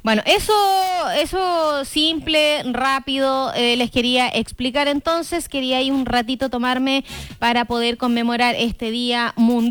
Bueno, eso simple, rápido, les quería explicar entonces. Quería ahí un ratito tomarme para poder conmemorar este Día Mundial